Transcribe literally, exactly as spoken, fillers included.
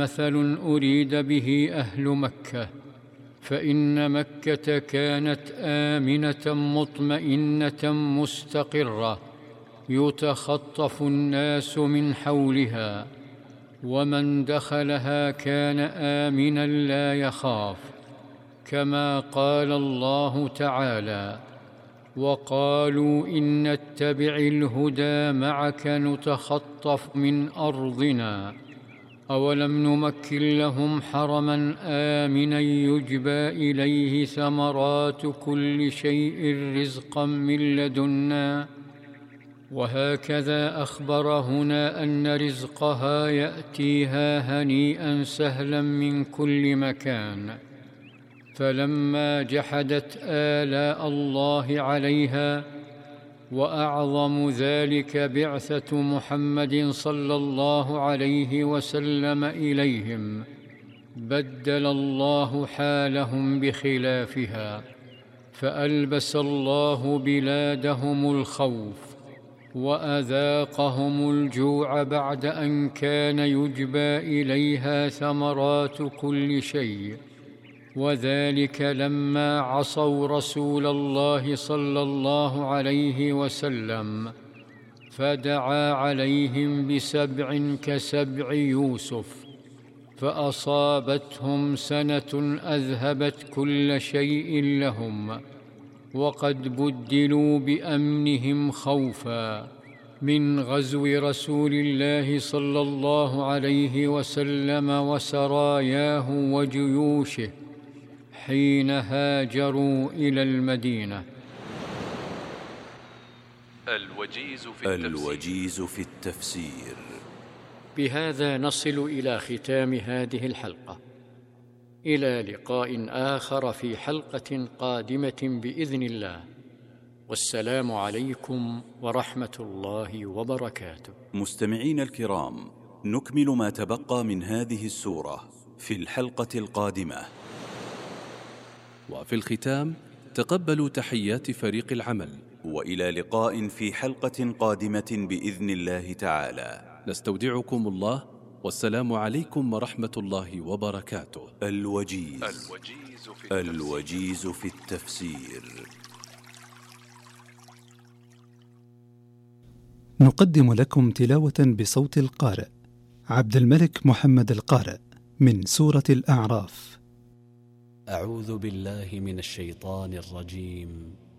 مثل أريد به أهل مكة، فإن مكة كانت آمنة مطمئنة مستقرة، يتخطف الناس من حولها، ومن دخلها كان آمنا لا يخاف، كما قال الله تعالى: وقالوا إن نتبع الهدى معك نتخطف من أرضنا أولم نمكن لهم حرما آمنا يجبى إليه ثمرات كل شيء رزقا من لدنا. وهكذا أخبر هنا أن رزقها يأتيها هنيئا سهلا من كل مكان. فلما جحدت آلاء الله عليها، وأعظم ذلك بعثة محمد صلى الله عليه وسلم إليهم، بدل الله حالهم بخلافها، فألبس الله بلادهم الخوف، وأذاقهم الجوع بعد أن كان يجبى إليها ثمرات كل شيء، وذلك لما عصوا رسول الله صلى الله عليه وسلم، فدعا عليهم بسبع كسبع يوسف، فأصابتهم سنة أذهبت كل شيء لهم، وقد بدلوا بأمنهم خوفا من غزو رسول الله صلى الله عليه وسلم وسراياه وجيوشه حين هاجروا إلى المدينة. الوجيز في التفسير, الوجيز في التفسير. بهذا نصل إلى ختام هذه الحلقة، إلى لقاء آخر في حلقة قادمة بإذن الله، والسلام عليكم ورحمة الله وبركاته. مستمعين الكرام، نكمل ما تبقى من هذه السورة في الحلقة القادمة. وفي الختام تقبلوا تحيات فريق العمل، وإلى لقاء في حلقة قادمة بإذن الله تعالى. نستودعكم الله، والسلام عليكم ورحمة الله وبركاته. الوجيز, الوجيز, في, الوجيز في التفسير. نقدم لكم تلاوة بصوت القارئ عبد الملك محمد القارئ من سورة الأعراف. أعوذ بالله من الشيطان الرجيم.